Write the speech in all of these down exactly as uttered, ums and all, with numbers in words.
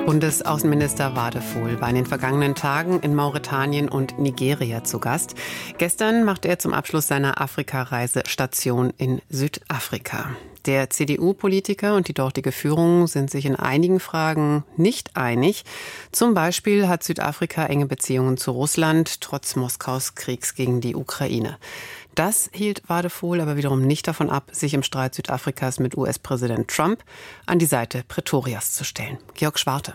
Bundesaußenminister Wadephul war in den vergangenen Tagen in Mauretanien und Nigeria zu Gast. Gestern machte er zum Abschluss seiner Afrikareise Station in Südafrika. Der C D U-Politiker und die dortige Führung sind sich in einigen Fragen nicht einig. Zum Beispiel hat Südafrika enge Beziehungen zu Russland, trotz Moskaus Kriegs gegen die Ukraine. Das hielt Wadephul aber wiederum nicht davon ab, sich im Streit Südafrikas mit U S-Präsident Trump an die Seite Pretorias zu stellen. Georg Schwarte.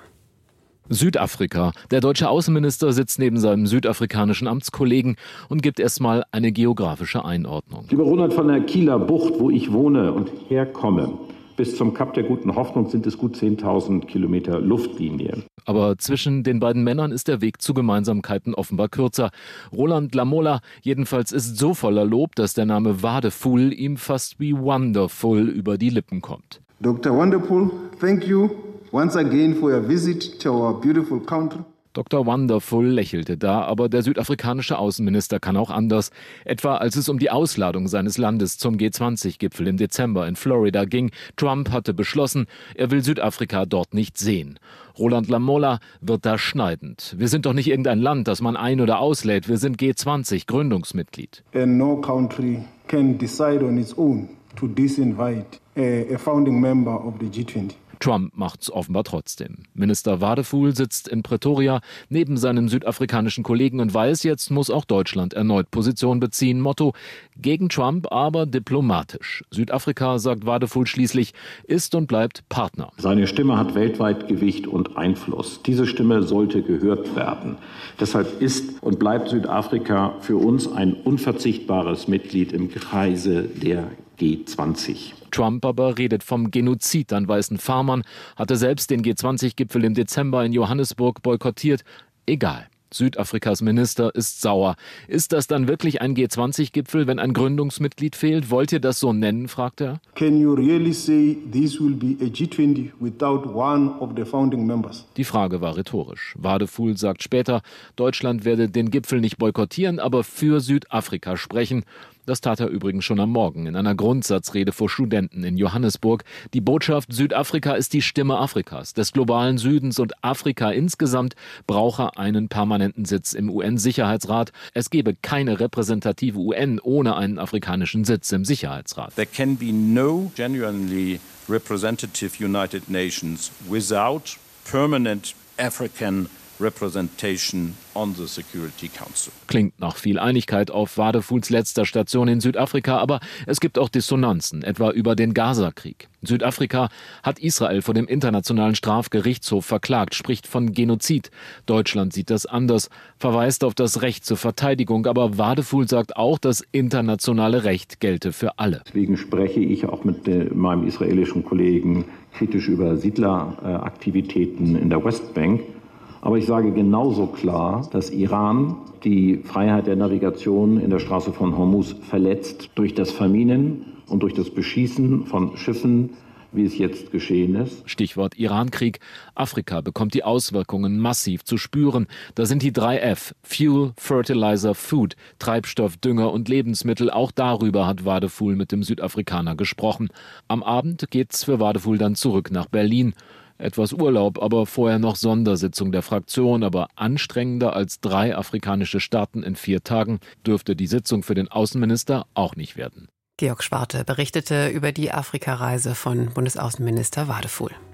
Südafrika. Der deutsche Außenminister sitzt neben seinem südafrikanischen Amtskollegen und gibt erstmal eine geografische Einordnung. Lieber Ronald, von der Kieler Bucht, wo ich wohne und herkomme, bis zum Kap der Guten Hoffnung sind es gut zehntausend Kilometer Luftlinie. Aber zwischen den beiden Männern ist der Weg zu Gemeinsamkeiten offenbar kürzer. Roland Lamola jedenfalls ist so voller Lob, dass der Name Wadephul ihm fast wie Wonderful über die Lippen kommt. Doktor Wonderful, thank you once again for your visit to our beautiful country. Doktor Wonderful lächelte da, aber der südafrikanische Außenminister kann auch anders. Etwa als es um die Ausladung seines Landes zum G zwanzig Gipfel im Dezember in Florida ging. Trump hatte beschlossen, er will Südafrika dort nicht sehen. Roland Lamola wird da schneidend. Wir sind doch nicht irgendein Land, das man ein- oder auslädt. Wir sind G zwanzig Gründungsmitglied. And no country can decide on its own to disinvite a, a founding member of the G twenty. Trump macht's offenbar trotzdem. Minister Wadephul sitzt in Pretoria neben seinem südafrikanischen Kollegen und weiß, jetzt muss auch Deutschland erneut Position beziehen. Motto: gegen Trump, aber diplomatisch. Südafrika, sagt Wadephul schließlich, ist und bleibt Partner. Seine Stimme hat weltweit Gewicht und Einfluss. Diese Stimme sollte gehört werden. Deshalb ist und bleibt Südafrika für uns ein unverzichtbares Mitglied im Kreise der G zwanzig. Trump aber redet vom Genozid an weißen Farmern, hatte selbst den G zwanzig Gipfel im Dezember in Johannesburg boykottiert. Egal. Südafrikas Minister ist sauer. Ist das dann wirklich ein G zwanzig Gipfel, wenn ein Gründungsmitglied fehlt? Wollt ihr das so nennen, fragt er. Can you really say this will be a G twenty without one of the founding members? Die Frage war rhetorisch. Wadephul sagt später, Deutschland werde den Gipfel nicht boykottieren, aber für Südafrika sprechen. Das tat er übrigens schon am Morgen in einer Grundsatzrede vor Studenten in Johannesburg. Die Botschaft: Südafrika ist die Stimme Afrikas, des globalen Südens, und Afrika insgesamt brauche einen permanenten Sitz im U N-Sicherheitsrat. Es gebe keine repräsentative U N ohne einen afrikanischen Sitz im Sicherheitsrat. There can be no genuinely representative United Nations without permanent African representation on the Security Council. Klingt nach viel Einigkeit auf Wadephuls letzter Station in Südafrika, aber es gibt auch Dissonanzen, etwa über den Gaza-Krieg. Südafrika hat Israel vor dem Internationalen Strafgerichtshof verklagt, spricht von Genozid. Deutschland sieht das anders, verweist auf das Recht zur Verteidigung, aber Wadephul sagt auch, das internationale Recht gelte für alle. Deswegen spreche ich auch mit äh, meinem israelischen Kollegen kritisch über Siedleraktivitäten in der Westbank. Aber ich sage genauso klar, dass Iran die Freiheit der Navigation in der Straße von Hormuz verletzt durch das Verminen und durch das Beschießen von Schiffen, wie es jetzt geschehen ist. Stichwort Iran-Krieg. Afrika bekommt die Auswirkungen massiv zu spüren. Da sind die drei F: Fuel, Fertilizer, Food, Treibstoff, Dünger und Lebensmittel. Auch darüber hat Wadephul mit dem Südafrikaner gesprochen. Am Abend geht's für Wadephul dann zurück nach Berlin. Etwas Urlaub, aber vorher noch Sondersitzung der Fraktion. Aber anstrengender als drei afrikanische Staaten in vier Tagen dürfte die Sitzung für den Außenminister auch nicht werden. Georg Schwarte berichtete über die Afrikareise von Bundesaußenminister Wadephul.